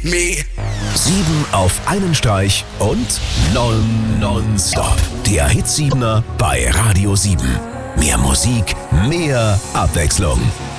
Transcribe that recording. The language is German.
me. 7 auf einen Streich und nonstop. Der Hit 7er bei Radio 7. Mehr Musik, mehr Abwechslung.